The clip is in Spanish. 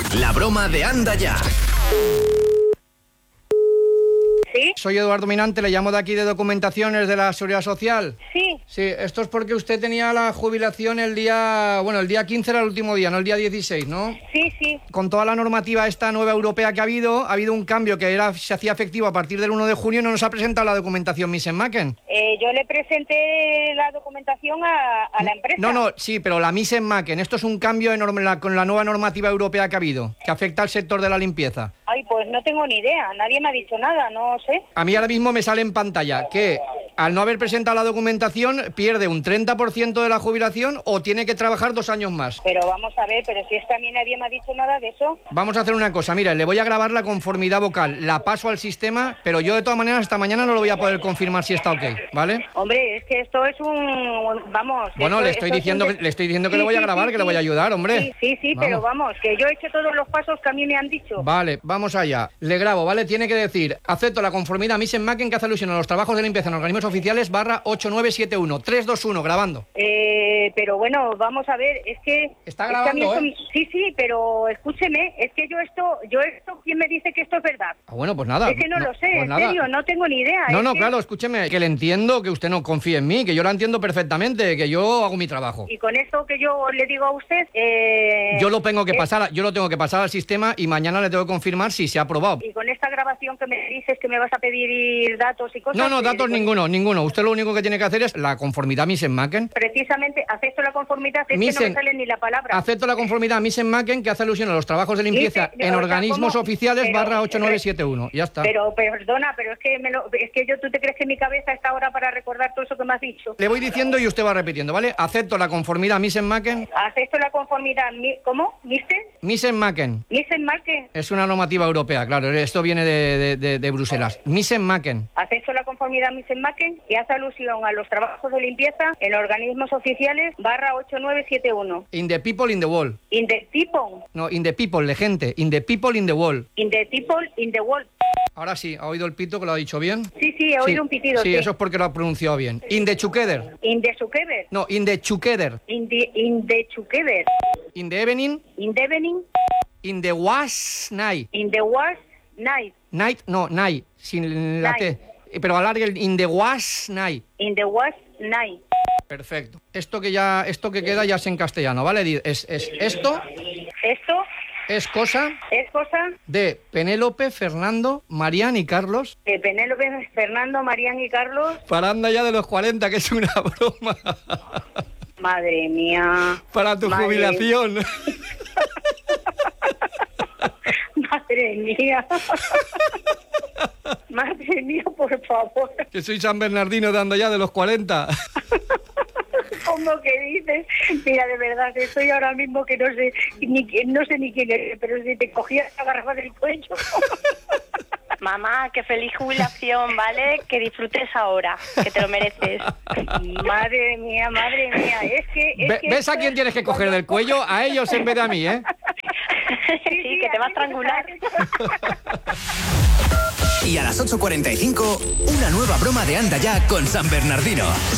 La broma de Anda Ya. ¿Sí? Soy Eduardo Minante, le llamo de aquí de Documentaciones de la Seguridad Social. Sí. Sí, esto es porque usted tenía la jubilación el día 15 era el último día, no el día 16, ¿no? Sí, sí. Con toda la normativa esta nueva europea que ha habido un cambio que se hacía efectivo a partir del 1 de junio y no nos ha presentado la documentación Misen-Macken. Yo le presenté la documentación a la empresa. No, sí, pero la Misen-Macken, esto es un cambio con la nueva normativa europea que ha habido, que afecta al sector de la limpieza. Ay, pues no tengo ni idea, nadie me ha dicho nada, no sé. A mí ahora mismo me sale en pantalla que al no haber presentado la documentación pierde un 30% de la jubilación o tiene que trabajar 2 años más. Pero vamos a ver, pero si es que a mí nadie me ha dicho nada de eso. Vamos a hacer una cosa, mira, le voy a grabar la conformidad vocal, la paso al sistema, pero yo de todas maneras esta mañana no lo voy a poder confirmar si está ok, ¿vale? Hombre, es que esto es vamos... Bueno, esto, le estoy diciendo que le voy a grabar, que le voy a ayudar, hombre. Sí, pero vamos, que yo he hecho todos los pasos que a mí me han dicho. Vale, vamos allá. Le grabo, ¿vale? Tiene que decir, acepto la conformidad Misen-Macken que hace alusión a los trabajos de limpieza en organismos oficiales /8971. 321, grabando. Pero bueno, vamos a ver, es que... Está grabando, ¿eh? Sí, pero escúcheme, es que yo esto, ¿quién me dice que esto es verdad? Ah, bueno, pues nada. Es que no lo sé, pues en nada. serio, no tengo ni idea. No, claro, escúcheme, que le entiendo que usted no confíe en mí, que yo la entiendo perfectamente, que yo hago mi trabajo. Y con esto que yo le digo a usted... Yo lo tengo que pasar al sistema y mañana le tengo que confirmar si se ha aprobado. Y con esta grabación que me dices que me vas a pedir datos y cosas... No, datos ninguno. Usted lo único que tiene que hacer es la conformidad Misen-Macken. Precisamente, acepto la conformidad, es que no me sale ni la palabra. Acepto la conformidad Misen-Macken que hace alusión a los trabajos de limpieza en organismos oficiales /8971. Ya está. Pero perdona, pero es que ¿tú te crees que mi cabeza está ahora para recordar todo eso que me has dicho? Le voy diciendo y usted va repitiendo, ¿vale? Acepto la conformidad Misen-Macken. Acepto la conformidad, ¿cómo? Misen-Macken. Misen-Macken. Es una normativa europea, claro, esto viene de Bruselas. Misen-Macken. Acepto la conformidad Misen-Macken y hace alusión a los trabajos de limpieza en organismos oficiales /8971. In the people in the wall. In the people. No, in the people, de gente. In the people in the wall. In the people in the wall. Ahora sí, ¿ha oído el pito que lo ha dicho bien? Sí, he oído un pitido. Sí, eso es porque lo ha pronunciado bien. In the together. In the together. No, in the together. In the together. In the evening. In the evening. In the wash night. In the wash night. Night, no, night, sin la T. Pero alargue el in the wash night. In the wash night. Perfecto. Esto que queda ya es en castellano, ¿vale? Es esto. Esto. Es cosa cosa de Penélope, Fernando, Marián y Carlos. De Penélope, Fernando, Marián y Carlos. Para Anda Ya de los 40, que es una broma. Madre mía. Para tu jubilación. Madre mía. Madre mía, por favor. Que soy San Bernardino de Anda Ya de los 40. ¿Cómo que dices? Mira, de verdad, estoy ahora mismo que no sé ni quién eres, pero si te cogía la garrafa del cuello. Mamá, qué feliz jubilación, ¿vale? Que disfrutes ahora, que te lo mereces. Madre mía, es que... ¿Ves a quién tienes que coger del cuello? A ellos en vez de a mí, ¿eh? Sí, que te va a estrangular. Y a las 8:45, una nueva broma de Anda Ya con San Bernardino.